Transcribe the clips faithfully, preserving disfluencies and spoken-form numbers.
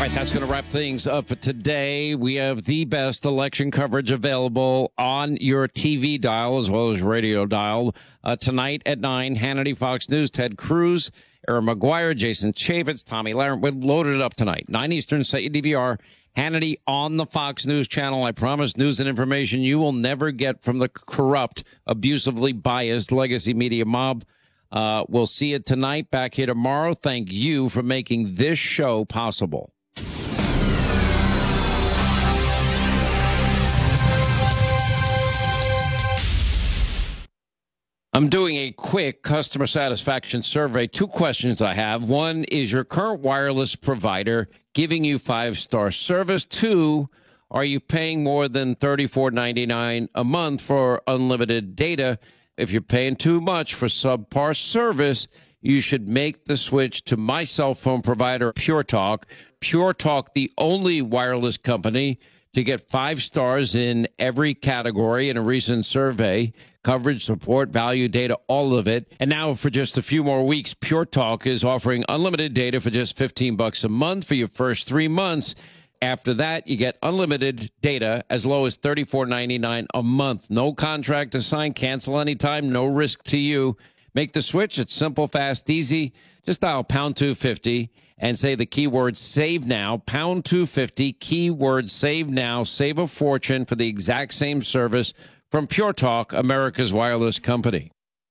All right, that's going to wrap things up for today. We have the best election coverage available on your T V dial as well as radio dial. Uh, tonight at nine, Hannity, Fox News, Ted Cruz, Aaron McGuire, Jason Chaffetz, Tommy Lahren. We're loaded up tonight. nine Eastern, set your D V R. Hannity on the Fox News channel. I promise news and information you will never get from the corrupt, abusively biased legacy media mob. Uh, we'll see it tonight. Back here tomorrow. Thank you for making this show possible. I'm doing a quick customer satisfaction survey. Two questions I have. One, is your current wireless provider giving you five-star service? Two, are you paying more than thirty-four ninety-nine a month for unlimited data? If you're paying too much for subpar service, you should make the switch to my cell phone provider, Pure Talk. Pure Talk, the only wireless company to get five stars in every category in a recent survey. Coverage, support, value, data, all of it. And now for just a few more weeks, Pure Talk is offering unlimited data for just fifteen bucks a month for your first three months. After that, you get unlimited data as low as thirty-four ninety-nine a month. No contract to sign, cancel anytime, no risk to you. Make the switch. It's simple, fast, easy. Just dial pound two fifty and say the keyword save now. Pound two fifty, keyword save now. Save a fortune for the exact same service from Pure Talk, America's wireless company.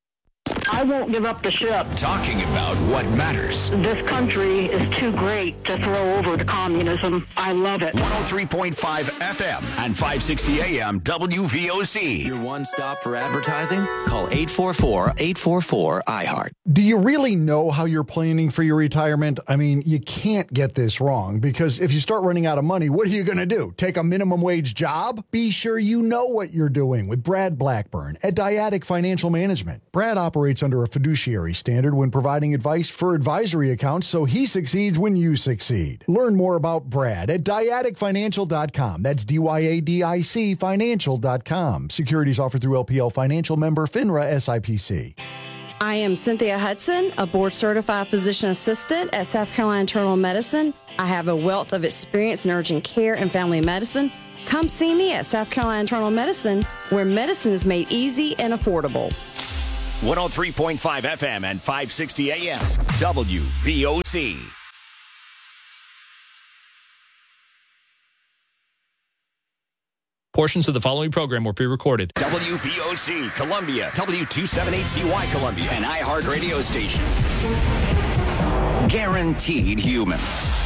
I won't give up the ship. Talking about what matters. This country is too great to throw over to communism. I love it. one oh three point five F M and five sixty A M W V O C. Your one stop for advertising? Call eight four four, eight four four, I heart. Do you really know how you're planning for your retirement? I mean, you can't get this wrong, because if you start running out of money, what are you going to do? Take a minimum wage job? Be sure you know what you're doing with Brad Blackburn at Dyadic Financial Management. Brad operates under a fiduciary standard when providing advice for advisory accounts, so he succeeds when you succeed. Learn more about Brad at dyadic financial dot com. That's D Y A D I C financial dot com. Securities offered through L P L Financial, member FINRA S I P C. I am Cynthia Hudson, a board-certified physician assistant at South Carolina Internal Medicine. I have a wealth of experience in urgent care and family medicine. Come see me at South Carolina Internal Medicine, where medicine is made easy and affordable. one oh three point five F M and five sixty A M W V O C. Portions of the following program were pre-recorded. W V O C, Columbia, W two seventy-eight C Y Columbia, an iHeart radio station. Guaranteed human.